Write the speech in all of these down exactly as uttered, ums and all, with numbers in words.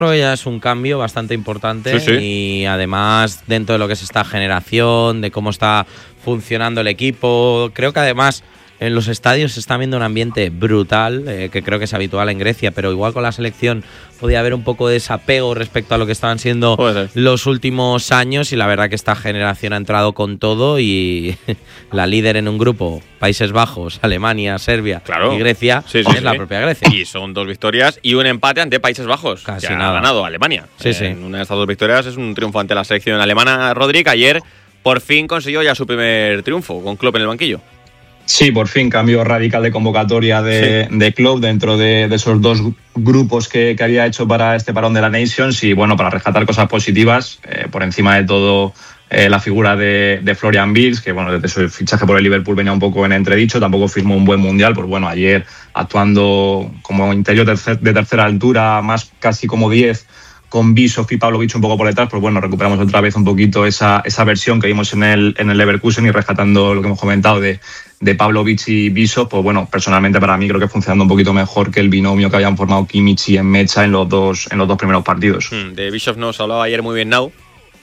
Creo que ya es un cambio bastante importante sí, sí. y además dentro de lo que es esta generación, de cómo está funcionando el equipo, creo que además en los estadios se está viendo un ambiente brutal, eh, que creo que es habitual en Grecia, pero igual con la selección podía haber un poco de desapego respecto a lo que estaban siendo los últimos años y la verdad que esta generación ha entrado con todo y la líder en un grupo, Países Bajos, Alemania, Serbia claro. y Grecia, sí, sí, es sí. la propia Grecia. Y son dos victorias y un empate ante Países Bajos. Casi que nada. Ha ganado Alemania. Sí, en sí. una de estas dos victorias es un triunfo ante la selección alemana. Rodrigo ayer por fin consiguió ya su primer triunfo con Klopp en el banquillo. Sí, por fin, cambio radical de convocatoria de, sí. de Klopp dentro de, de esos dos grupos que, que había hecho para este parón de la Nations y bueno, para rescatar cosas positivas, eh, por encima de todo eh, la figura de, de Florian Wirtz, que bueno, desde su fichaje por el Liverpool venía un poco en entredicho, tampoco firmó un buen mundial, pues bueno, ayer actuando como interior de, tercer, de tercera altura, más casi como diez, con Bischoff y Pavlovic un poco por detrás, pues bueno, recuperamos otra vez un poquito esa, esa versión que vimos en el, en el Leverkusen y rescatando lo que hemos comentado de, de Pavlovic y Bischoff, pues bueno, personalmente para mí creo que funcionando un poquito mejor que el binomio que habían formado Kimmich y Mecha en los dos, en los dos primeros partidos. Mm, de Bischoff nos hablaba ayer muy bien Nau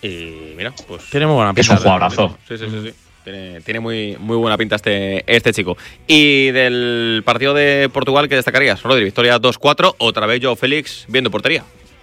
y mira, pues... Tiene muy buena pinta. Es un jugadorazo. Sí, sí, sí, sí. Tiene, tiene muy, muy buena pinta este, este chico. Y del partido de Portugal, ¿qué destacarías, Rodri? Victoria dos cuatro, otra vez Joao Félix viendo portería.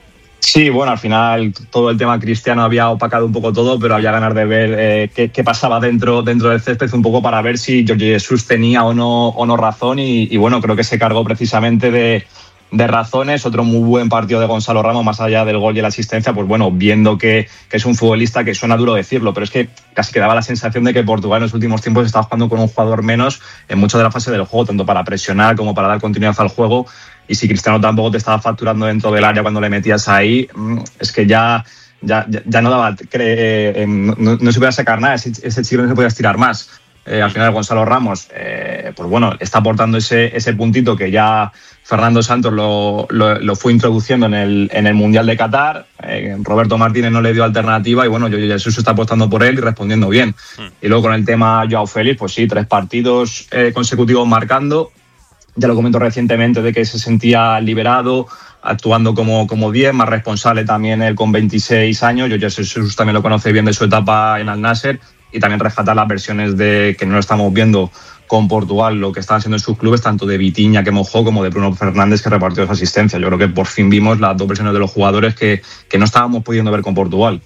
Sí, bueno, al final todo el tema cristiano había opacado un poco todo, pero había ganas de ver eh, qué, qué pasaba dentro, dentro del césped un poco para ver si Jorge Jesús tenía o no, o no razón y, y bueno, creo que se cargó precisamente de, de razones. Otro muy buen partido de Gonzalo Ramos, más allá del gol y la asistencia, pues bueno, viendo que, que es un futbolista que suena duro decirlo, pero es que casi que daba la sensación de que Portugal en los últimos tiempos estaba jugando con un jugador menos en mucho de la fase del juego, tanto para presionar como para dar continuidad al juego. Y si Cristiano tampoco te estaba facturando dentro del área cuando le metías ahí, es que ya, ya, ya no daba, eh, no, no se podía sacar nada, ese, ese chico no se podía estirar más. Eh, al final Gonzalo Ramos, eh, pues bueno, está aportando ese, ese puntito que ya Fernando Santos lo, lo, lo fue introduciendo en el, en el Mundial de Qatar. Eh, Roberto Martínez no le dio alternativa y bueno, Jorge Jesús está apostando por él y respondiendo bien. Mm. Y luego con el tema Joao Félix, pues sí, tres partidos eh, consecutivos marcando. Ya lo comentó recientemente de que se sentía liberado, actuando como, como diez, más responsable también él con veintiséis años. Yo ya Jesús también lo conoce bien de su etapa en Al Nassr y también rescatar las versiones de que no lo estamos viendo con Portugal, lo que están haciendo en sus clubes, tanto de Vitinha que mojó como de Bruno Fernández que repartió esa asistencia. Yo creo que por fin vimos las dos versiones de los jugadores que, que no estábamos pudiendo ver con Portugal.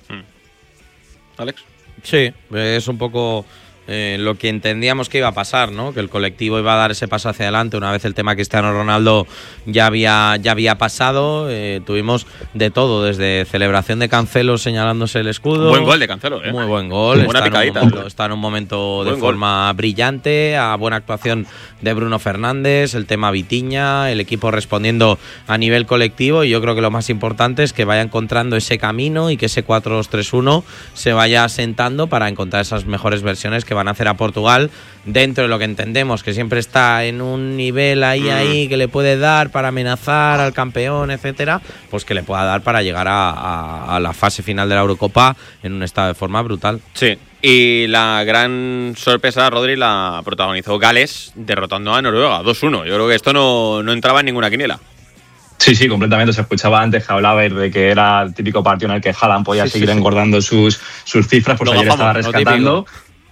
¿Alex? Sí, es un poco... Eh, lo que entendíamos que iba a pasar, ¿no? Que el colectivo iba a dar ese paso hacia adelante una vez el tema Cristiano Ronaldo ya había, ya había pasado. Eh, tuvimos de todo, desde celebración de Cancelo señalándose el escudo. Buen gol de Cancelo, ¿eh? Muy buen gol. Buena está, picadita, en un momento, ¿eh? está en un momento buen de gol. forma brillante, a buena actuación de Bruno Fernández, el tema Vitinha, el equipo respondiendo a nivel colectivo y yo creo que lo más importante es que vaya encontrando ese camino y que ese cuatro dos tres uno se vaya asentando para encontrar esas mejores versiones que van a hacer a Portugal dentro de lo que entendemos que siempre está en un nivel ahí mm. ahí que le puede dar para amenazar al campeón, etcétera, pues que le pueda dar para llegar a, a, a la fase final de la Eurocopa en un estado de forma brutal. Sí, y la gran sorpresa, Rodri, la protagonizó Gales derrotando a Noruega dos uno. Yo creo que esto no, no entraba en ninguna quiniela. Sí, sí, completamente. Se escuchaba antes que hablaba de que era el típico partido en el que Haaland podía sí, seguir sí, engordando sí. Sus, sus cifras, pues no, ayer estaba rescatando.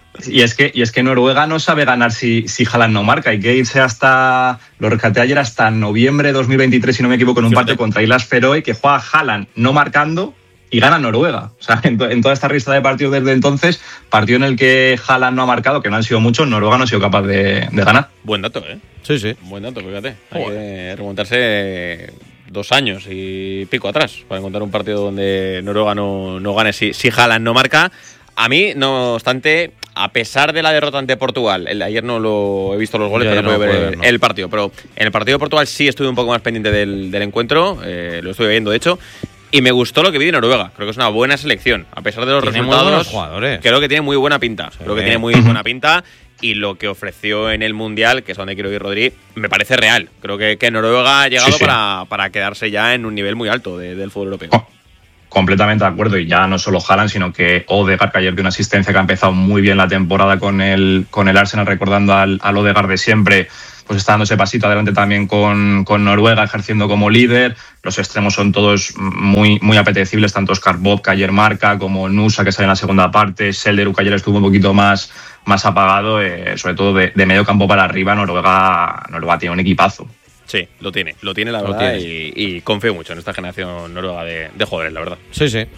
Y es que y es que Noruega no sabe ganar si, si Haaland no marca. Hay que irse hasta, lo rescaté ayer, hasta noviembre de dos mil veintitrés, si no me equivoco, en un partido contra Islas Feroe, que juega Haaland no marcando y gana Noruega. O sea, en, to, en toda esta lista de partidos desde entonces, partido en el que Haaland no ha marcado, que no han sido muchos, Noruega no ha sido capaz de, de ganar. Buen dato, ¿eh? Sí, sí. Buen dato, fíjate. Hay oh. que remontarse dos años y pico atrás para encontrar un partido donde Noruega no, no gane si, si Haaland no marca. A mí, no obstante, a pesar de la derrota ante Portugal, el de ayer no lo he visto los goles, pero no puedo ver ver, no. el partido. Pero en el partido de Portugal sí estuve un poco más pendiente del, del encuentro, eh, lo estuve viendo de hecho, y me gustó lo que vi de Noruega. Creo que es una buena selección, a pesar de los tiene resultados. Jugadores. Creo que tiene muy buena pinta. Sí. Creo que tiene muy buena pinta. Y lo que ofreció en el Mundial, que es donde quiero ir, Rodri, me parece real. Creo que, que Noruega ha llegado sí, sí. Para, para quedarse ya en un nivel muy alto de, del fútbol europeo. Oh. Completamente de acuerdo, y ya no solo Haaland, sino que Odegaard, que ayer dio una asistencia que ha empezado muy bien la temporada con el, con el Arsenal, recordando al, al Odegaard de siempre, pues está dando ese pasito adelante también con, con Noruega, ejerciendo como líder. Los extremos son todos muy, muy apetecibles, tanto Oscar Bob, que ayer marca, como Nusa, que sale en la segunda parte, Selderud, que ayer estuvo un poquito más, más apagado, eh, sobre todo de, de medio campo para arriba. Noruega, Noruega tiene un equipazo. Sí, lo tiene, lo tiene la Lo verdad, tiene. y, y confío mucho en esta generación noruega de, de jugadores, la verdad. Sí, sí.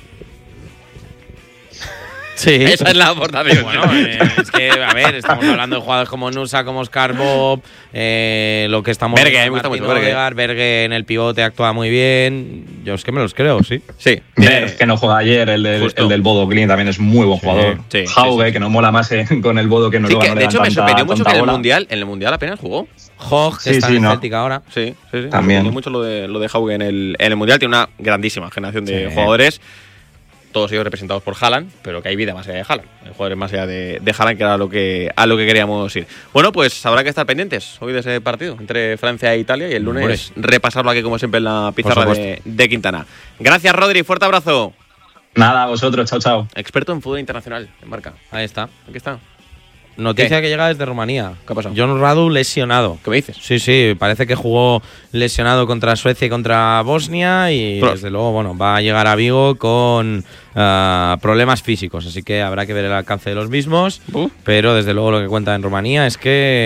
Sí. Esa es la aportación. Bueno, eh, es que, a ver, estamos hablando de jugadores como Nusa, como Oscar Bob, eh, lo que estamos Berge, viendo me gusta Martín mucho, Berge. Odegaard, Berge en el pivote actúa muy bien. Yo es que me los creo, sí. Sí, Berg, que no juega ayer, el del, Justo. el del Bodo Glimt, también es muy buen jugador. sí, sí, Hauge, sí. que no mola más eh, con el Bodo que Sí, Noruega. que no le de dan hecho me tanta- sorprendió mucho tanta que en el bola. mundial, en el mundial apenas jugó. Hog, que Sí, está sí, en el no. Celtic ahora. Sí, sí, sí. Me También. sorprendió mucho lo de lo de Hauge en el, en el mundial. Tiene una grandísima generación de Sí. jugadores. Todos ellos representados por Haaland, pero que hay vida más allá de Haaland. Hay jugadores más allá de, de Haaland, que era a lo que, a lo que queríamos ir. Bueno, pues habrá que estar pendientes hoy de ese partido entre Francia e Italia, y el lunes repasarlo aquí, como siempre, en la pizarra de, de Quintana. Gracias, Rodri. Fuerte abrazo. Nada, a vosotros. Chao, chao. Experto en fútbol internacional, en marca. Ahí está. Aquí está. Noticia ¿Qué? que llega desde Rumanía. ¿Qué ha pasado? John Radu lesionado. ¿Qué me dices? Sí, sí, parece que jugó lesionado contra Suecia y contra Bosnia, y Pero- desde luego, bueno, va a llegar a Vigo con ah, problemas físicos, así que habrá que ver el alcance de los mismos, Uh. pero desde luego lo que cuenta en Rumanía es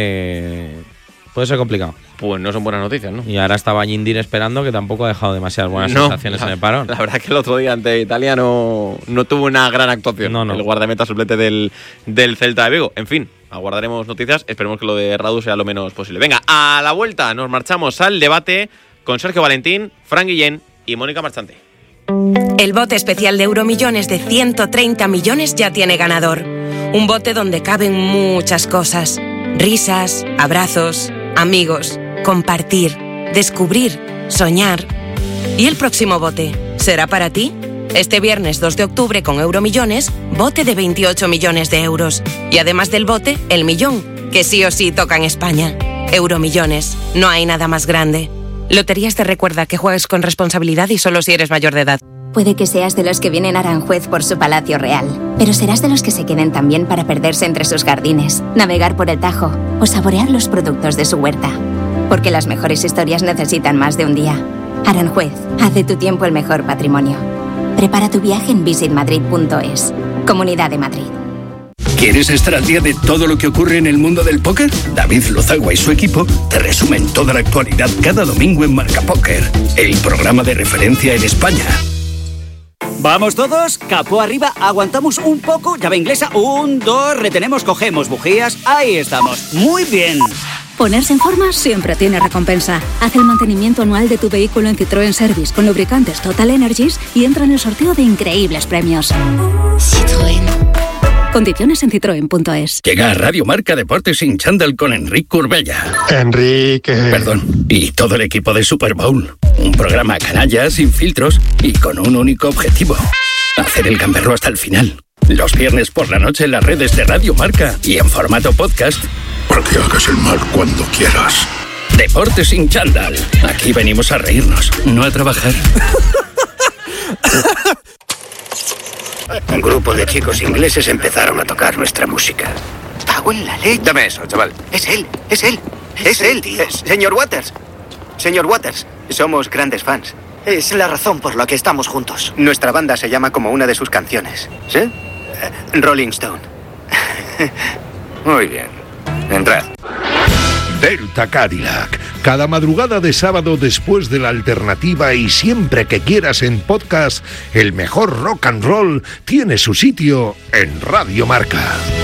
que puede ser complicado. Pues no son buenas noticias, ¿no? Y ahora estaba Yindir esperando, que tampoco ha dejado demasiadas buenas No, sensaciones la, en el parón. La verdad que el otro día ante Italia no, no tuvo una gran actuación. No, no. El guardameta suplente del, del Celta de Vigo. En fin, aguardaremos noticias. Esperemos que lo de Radu sea lo menos posible. Venga, a la vuelta nos marchamos al debate con Sergio Valentín, Fran Guillén y Mónica Marchante. El bote especial de Euromillones de ciento treinta millones ya tiene ganador. Un bote donde caben muchas cosas. Risas, abrazos, amigos, compartir, descubrir, soñar. ¿Y el próximo bote? ¿Será para ti? Este viernes dos de octubre con Euromillones, bote de veintiocho millones de euros. Y además del bote, el millón, que sí o sí toca en España. Euromillones, no hay nada más grande. Loterías te recuerda que juegues con responsabilidad y solo si eres mayor de edad. Puede que seas de los que vienen a Aranjuez por su palacio real, pero serás de los que se queden también para perderse entre sus jardines, navegar por el Tajo o saborear los productos de su huerta. Porque las mejores historias necesitan más de un día. Aranjuez, haz de tu tiempo el mejor patrimonio. Prepara tu viaje en visit madrid punto es. Comunidad de Madrid. ¿Quieres estar al día de todo lo que ocurre en el mundo del póker? David Lozagua y su equipo te resumen toda la actualidad cada domingo en Marca Póker, el programa de referencia en España. Vamos todos, capó arriba, aguantamos un poco, llave inglesa, un, dos, retenemos, cogemos bujías, ahí estamos, muy bien. Ponerse en forma siempre tiene recompensa. Haz el mantenimiento anual de tu vehículo en Citroën Service con lubricantes Total Energies y entra en el sorteo de increíbles premios. Citroën. Condiciones en citroen punto es. Llega a Radio Marca Deportes sin chándal con Enrique Curbella. Enrique. Perdón, y todo el equipo de Super Bowl. Un programa canalla, sin filtros y con un único objetivo: hacer el gamberro hasta el final. Los viernes por la noche en las redes de Radio Marca y en formato podcast. Para que hagas el mal cuando quieras. Deportes sin chándal. Aquí venimos a reírnos, no a trabajar. Un grupo de chicos ingleses empezaron a tocar nuestra música. ¡Cago en la ley! Dame eso, chaval. Es él, es él, es, es él, tío. Es, señor Waters. Señor Waters, somos grandes fans. Es la razón por la que estamos juntos. Nuestra banda se llama como una de sus canciones. ¿Sí? Uh, Rolling Stone. Muy bien. Entrad. Delta Cadillac. Cada madrugada de sábado después de la alternativa y siempre que quieras en podcast, el mejor rock and roll tiene su sitio en Radio Marca.